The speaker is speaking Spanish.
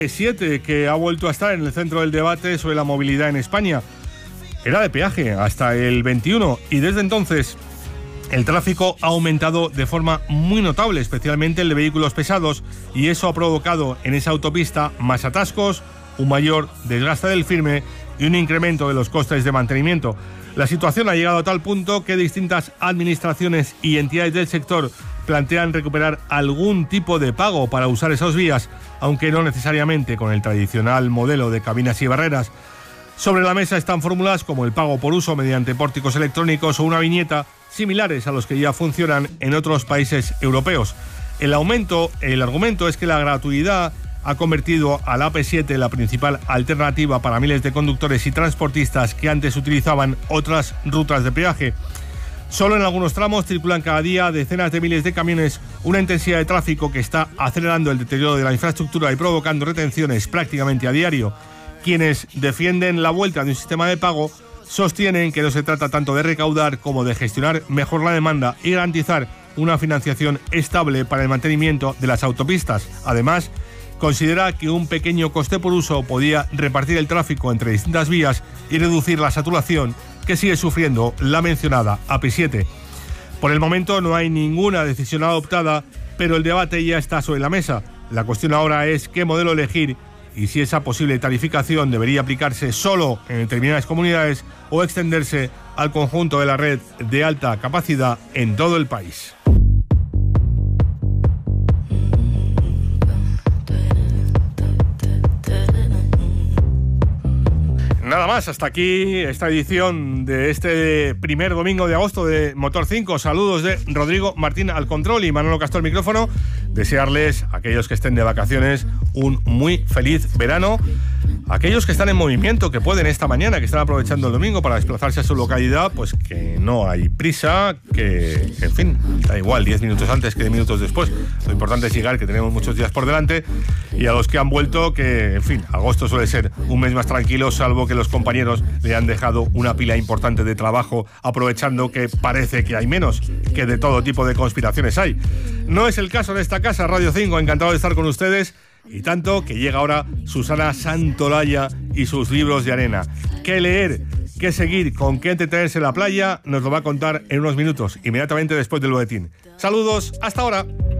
7, que ha vuelto a estar en el centro del debate sobre la movilidad en España. Era de peaje hasta el 21 y desde entonces el tráfico ha aumentado de forma muy notable, especialmente el de vehículos pesados, y eso ha provocado en esa autopista más atascos, un mayor desgaste del firme y un incremento de los costes de mantenimiento. La situación ha llegado a tal punto que distintas administraciones y entidades del sector plantean recuperar algún tipo de pago para usar esas vías, aunque no necesariamente con el tradicional modelo de cabinas y barreras. Sobre la mesa están fórmulas como el pago por uso mediante pórticos electrónicos o una viñeta, similares a los que ya funcionan en otros países europeos. El argumento es que la gratuidad ha convertido al AP7 en la principal alternativa para miles de conductores y transportistas que antes utilizaban otras rutas de peaje. Solo en algunos tramos circulan cada día decenas de miles de camiones, una intensidad de tráfico que está acelerando el deterioro de la infraestructura y provocando retenciones prácticamente a diario. Quienes defienden la vuelta de un sistema de pago sostienen que no se trata tanto de recaudar como de gestionar mejor la demanda y garantizar una financiación estable para el mantenimiento de las autopistas. Además, considera que un pequeño coste por uso podía repartir el tráfico entre distintas vías y reducir la saturación que sigue sufriendo la mencionada AP7. Por el momento no hay ninguna decisión adoptada, pero el debate ya está sobre la mesa. La cuestión ahora es qué modelo elegir y si esa posible tarificación debería aplicarse solo en determinadas comunidades o extenderse al conjunto de la red de alta capacidad en todo el país. Nada más, hasta aquí esta edición de este primer domingo de agosto de Motor 5. Saludos de Rodrigo Martín al control y Manolo Castro al micrófono. Desearles a aquellos que estén de vacaciones un muy feliz verano. Aquellos que están en movimiento, que pueden esta mañana, que están aprovechando el domingo para desplazarse a su localidad, pues que no hay prisa, que, en fin, da igual, 10 minutos antes que 10 minutos después. Lo importante es llegar, que tenemos muchos días por delante. Y a los que han vuelto, que, en fin, agosto suele ser un mes más tranquilo, salvo que los compañeros le han dejado una pila importante de trabajo, aprovechando que parece que hay menos, que de todo tipo de conspiraciones hay. No es el caso de esta casa, Radio 5, encantado de estar con ustedes. Y tanto que llega ahora Susana Santolaya y sus libros de arena. ¿Qué leer? ¿Qué seguir? ¿Con qué entretenerse en la playa? Nos lo va a contar en unos minutos, inmediatamente después del boletín. Saludos, hasta ahora.